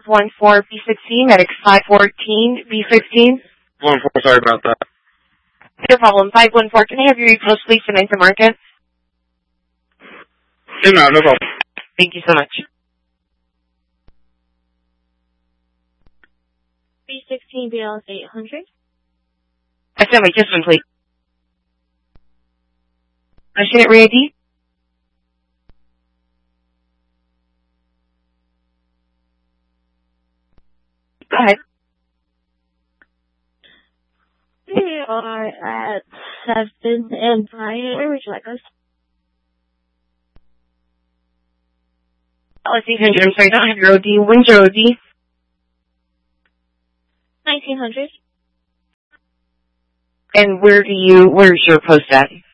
514B16, medics 514B15. 14, sorry about that. No problem. 514, can I have your post please and enter market? No problem. Thank you so much. B16 BL 800. Wait, just one, please. Student re-ID? Go ahead. We are at 7 and Bryant. Where would you like us? Let's see, 800. I'm sorry, I don't have your OD. When's your OD? 1900. And where's your post at?